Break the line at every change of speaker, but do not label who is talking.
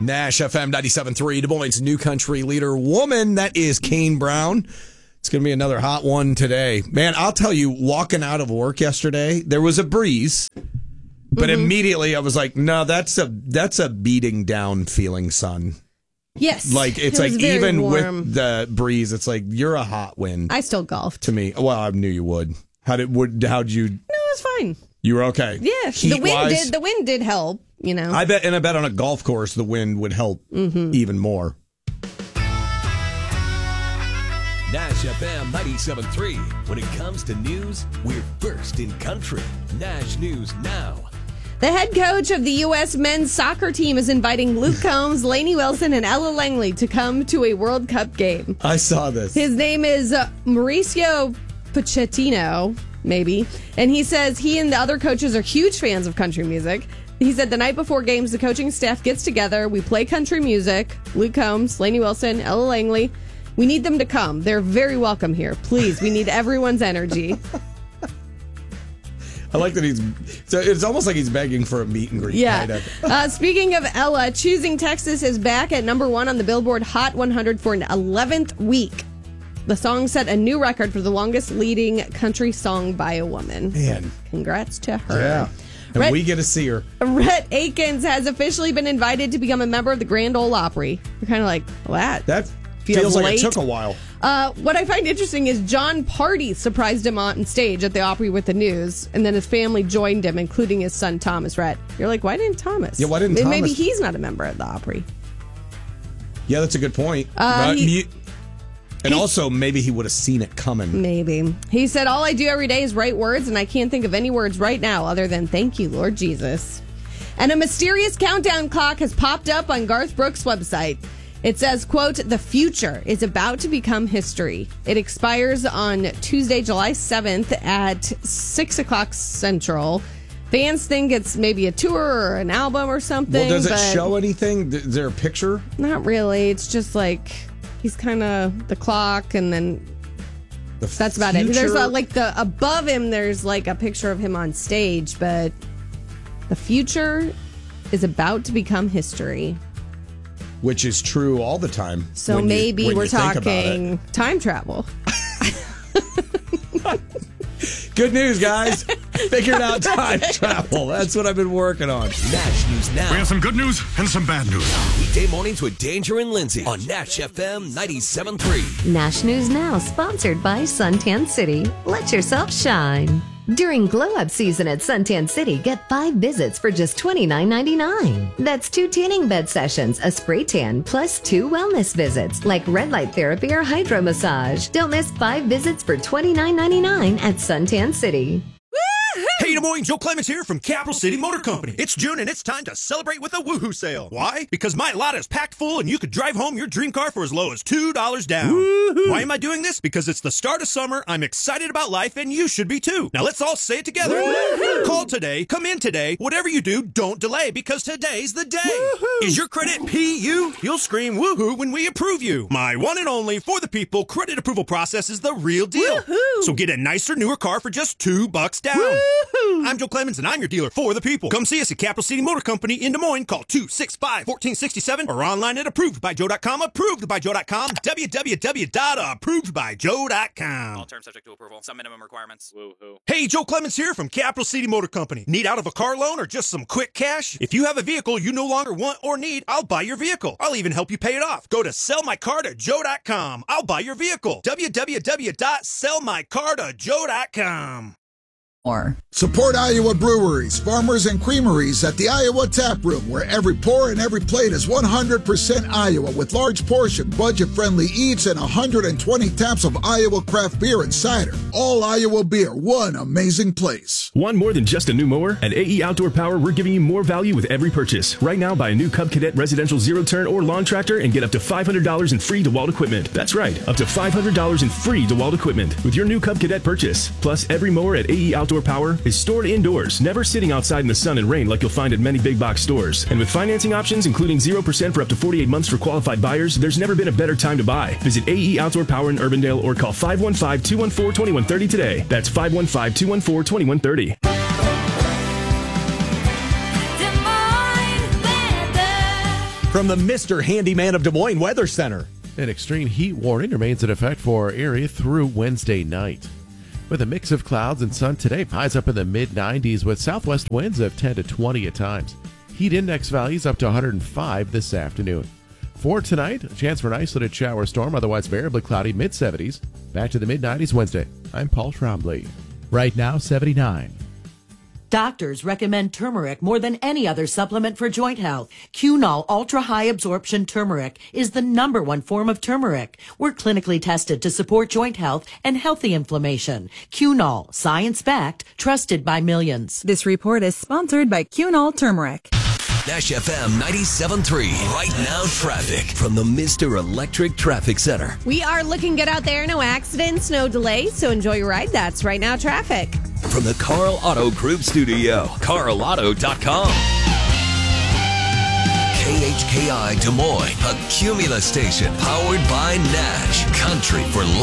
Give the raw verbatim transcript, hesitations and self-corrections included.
Nash F M ninety-seven point three, Des Moines' new country leader woman. That is Kane Brown. It's going to be another hot one today. Man, I'll tell you, walking out of work yesterday, there was a breeze, but mm-hmm. immediately I was like, no, that's a that's a beating down feeling sun.
Yes.
Like, it's
it
like even
warm.
with the breeze, it's like you're a hot wind.
I still golfed.
To me. Well, I knew you would. How did, would, how'd you? No,
it was fine.
You were okay.
Yeah. The wind did, the wind did help, you know.
I bet, and I bet on a golf course, the wind would help mm-hmm. even more.
Nash F M ninety-seven point three. When it comes to news, we're first in country. Nash News Now.
The head coach of the U S men's soccer team is inviting Luke Combs, Lainey Wilson, and Ella Langley to come to a World Cup game.
I saw this.
His name is uh, Mauricio Pochettino, maybe. And he says he and the other coaches are huge fans of country music. He said the night before games, the coaching staff gets together. We play country music. Luke Combs, Lainey Wilson, Ella Langley. We need them to come. They're very welcome here. Please, we need everyone's energy.
I like that he's, so it's almost like he's begging for a meet and greet.
Yeah.
Kind of.
uh, speaking of Ella, Choosing Texas is back at number one on the Billboard Hot one hundred for an eleventh week. The song set a new record for the longest leading country song by a woman.
Man.
Congrats to her.
Yeah. And Rhett, we get to see her.
Rhett Akins has officially been invited to become a member of the Grand Ole Opry. You're kind of like, well, that,
that
feels,
feels like
late.
It took a while.
Uh, what I find interesting is John Party surprised him on stage at the Opry with the news, and then his family joined him, including his son Thomas Rhett. You're like, why didn't Thomas?
Yeah, why didn't
Maybe
Thomas?
Maybe he's not a member of the Opry.
Yeah, that's a good point.
Uh,
but
he,
he, and he, also, maybe he would have seen it coming.
Maybe. He said, all I do every day is write words, and I can't think of any words right now other than thank you, Lord Jesus. And a mysterious countdown clock has popped up on Garth Brooks' website. It says, quote, the future is about to become history. It expires on Tuesday, July seventh at six o'clock Central. Fans think it's maybe a tour or an album or something.
Well, does it
but
show anything? Is there a picture?
Not really. It's just like he's kind of the clock, and then
the
that's about
future?
it. There's a, like the above him, there's like a picture of him on stage, but the future is about to become history.
Which is true all the time.
So
when
maybe
you, when
we're
you think
talking time travel.
Good news, guys. Figured out time travel. That's what I've been working on.
Nash News Now.
We have some good news and some bad news.
Weekday mornings with Danger and Lindsay on Nash F M ninety-seven point three.
Nash News Now, sponsored by Suntan City. Let yourself shine. During Glow Up season at Suntan City, get five visits for just twenty-nine ninety-nine. That's two tanning bed sessions, a spray tan, plus two wellness visits like red light therapy or hydro massage. Don't miss five visits for twenty-nine ninety-nine at Suntan City.
Hey, Des Moines, Joe Clemens here from Capital City Motor Company. It's June and it's time to celebrate with a woohoo sale. Why? Because my lot is packed full and you could drive home your dream car for as low as two dollars down. Woo-hoo. Why am I doing this? Because it's the start of summer, I'm excited about life, and you should be too. Now let's all say it together. Woo-hoo. Call today, come in today, whatever you do, don't delay, because today's the day. Woo-hoo. Is your credit P U? You'll scream woohoo when we approve you. My one and only for the people credit approval process is the real deal. Woo-hoo. So get a nicer, newer car for just two bucks down. Woo-hoo. I'm Joe Clemens, and I'm your dealer for the people. Come see us at Capital City Motor Company in Des Moines. Call two six five, one four six seven or online at approved by joe dot com. approved by joe dot com. w w w dot approved by joe dot com.
All terms subject to approval. Some minimum requirements. Woo-hoo.
Hey, Joe Clemens here from Capital City Motor Company. Need out of a car loan or just some quick cash? If you have a vehicle you no longer want or need, I'll buy your vehicle. I'll even help you pay it off. Go to sell my car to joe dot com. I'll buy your vehicle. w w w dot sell my car to joe dot com.
Or support Iowa breweries, farmers, and creameries at the Iowa Tap Room, where every pour and every plate is one hundred percent Iowa, with large portion, budget-friendly eats and one hundred twenty taps of Iowa craft beer and cider. All Iowa beer, one amazing place.
Want more than just a new mower? At A E Outdoor Power, we're giving you more value with every purchase. Right now, buy a new Cub Cadet residential zero-turn or lawn tractor and get up to five hundred dollars in free DeWalt equipment. That's right, up to five hundred dollars in free DeWalt equipment with your new Cub Cadet purchase. Plus, every mower at A E Outdoor Power is stored indoors, never sitting outside in the sun and rain like you'll find at many big box stores. And with financing options, including zero percent for up to forty-eight months for qualified buyers, there's never been a better time to buy. Visit A E Outdoor Power in Urbandale or call five one five, two one four, two one three zero today. That's five one five, two one four, two one three zero.
from the Mister Handyman of Des Moines Weather Center.
An extreme heat warning remains in effect for our area through Wednesday night. With a mix of clouds and sun today, highs up in the mid nineties with southwest winds of ten to twenty at times. Heat index values up to one hundred five this afternoon. For tonight, a chance for an isolated shower storm, otherwise variably cloudy, mid seventies. Back to the mid nineties Wednesday. I'm Paul Trombley. Right now, seventy-nine.
Doctors recommend turmeric more than any other supplement for joint health. Cunol Ultra High Absorption Turmeric is the number one form of turmeric. We're clinically tested to support joint health and healthy inflammation. Cunol, science-backed, trusted by millions.
This report is sponsored by Cunol Turmeric.
Nash F M ninety-seven point three. Right now, traffic from the Mister Electric Traffic Center.
We are looking good out there. No accidents, no delays. So enjoy your ride. That's Right Now Traffic.
From the Carl Auto Group Studio, carl auto dot com. K H K I Des Moines, a Cumulus station powered by Nash. Country for life.